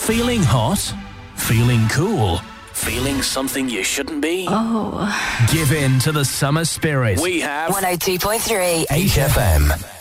Feeling hot? Feeling cool? Feeling something you shouldn't be? Oh. Give in to the summer spirit. We have 102.3 HFM.